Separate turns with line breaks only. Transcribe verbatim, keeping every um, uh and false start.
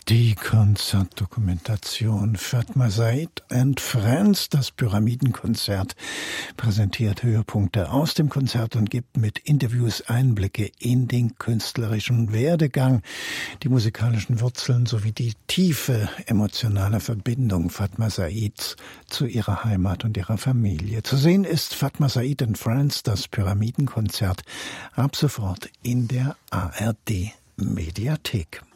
Die Konzertdokumentation Fatma Said and Friends, das Pyramidenkonzert, präsentiert Höhepunkte aus dem Konzert und gibt mit Interviews Einblicke in den künstlerischen Werdegang, die musikalischen Wurzeln sowie die tiefe emotionale Verbindung Fatma Saids zu ihrer Heimat und ihrer Familie. Zu sehen ist Fatma Said and Friends, das Pyramidenkonzert, ab sofort in der A R D Mediathek.